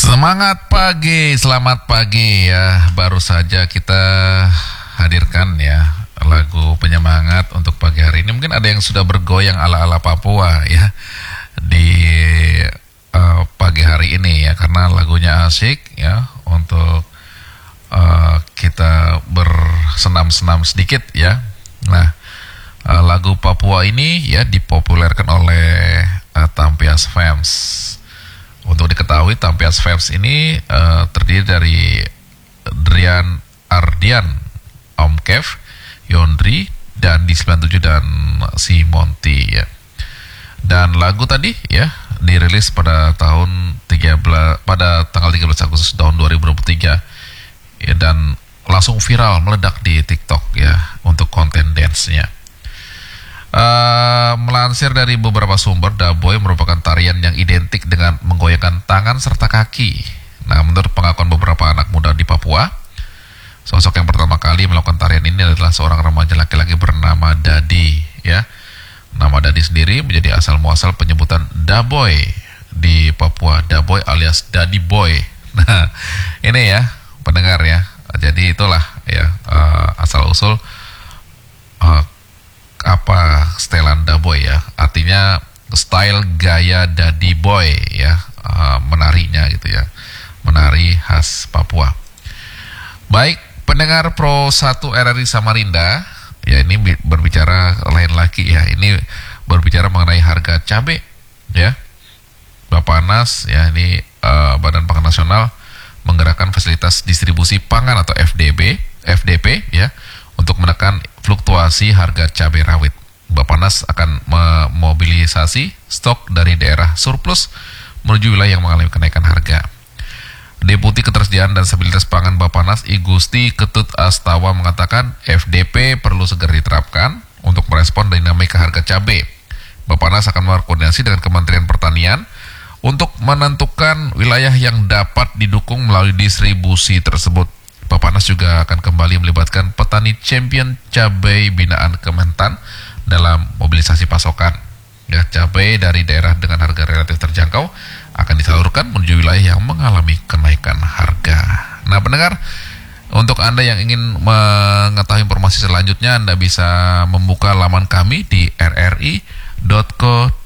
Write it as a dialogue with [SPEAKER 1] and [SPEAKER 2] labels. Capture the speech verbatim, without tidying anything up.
[SPEAKER 1] Semangat pagi, selamat pagi ya. Baru saja kita hadirkan ya lagu penyemangat untuk pagi hari ini. Mungkin ada yang sudah bergoyang ala-ala Papua ya di uh, pagi hari ini ya, karena lagunya asik ya untuk uh, kita bersenam-senam sedikit ya. Nah, uh, lagu Papua ini ya dipopulerkan oleh uh, Tampias Fans. Untuk diketahui, Tampias Fans ini uh, terdiri dari Drian Ardian, Om Kev, Yondri, dan di sembilan puluh tujuh dan si Monty ya. Dan lagu tadi ya dirilis pada tahun tiga belas pada tanggal tiga belas Agustus tahun dua ribu dua puluh tiga ya, dan langsung viral meledak di TikTok ya untuk konten dance-nya. Uh, melansir dari beberapa sumber, Daboy merupakan tarian yang identik dengan menggoyangkan tangan serta kaki. Nah, menurut pengakuan beberapa anak muda di Papua, sosok yang pertama kali melakukan tarian ini adalah seorang remaja laki-laki bernama Dadi ya. Nama Dadi sendiri menjadi asal muasal penyebutan Daboy di Papua, Daboy alias Daddy Boy. Nah, ini ya pendengar ya. Jadi itulah ya uh, asal usul uh, apa setelan Daboy ya, artinya style gaya Daddy Boy ya, uh, menarinya gitu ya, menari khas Papua. Baik, pendengar Pro satu R R I Samarinda ya, ini berbicara lain lagi ya, ini berbicara mengenai harga cabai ya. Bappenas ya, ini uh, Badan Pangan Nasional menggerakkan fasilitas distribusi pangan atau F D B, F D P ya, untuk menekan fluktuasi harga cabai rawit. Bappenas akan memobilisasi stok dari daerah surplus menuju wilayah yang mengalami kenaikan harga. Deputi Ketersediaan dan Stabilitas Pangan Bappenas I Gusti Ketut Astawa mengatakan F D P perlu segera diterapkan untuk merespon dinamika harga cabai. Bappenas akan berkoordinasi dengan Kementerian Pertanian untuk menentukan wilayah yang dapat didukung melalui distribusi tersebut. Bappenas juga akan kembali melibatkan petani champion cabai binaan Kementan dalam mobilisasi pasokan. Ya, cabai dari daerah dengan harga relatif terjangkau akan disalurkan menuju wilayah yang mengalami kenaikan harga. Nah, pendengar, untuk Anda yang ingin mengetahui informasi selanjutnya, Anda bisa membuka laman kami di r r i dot co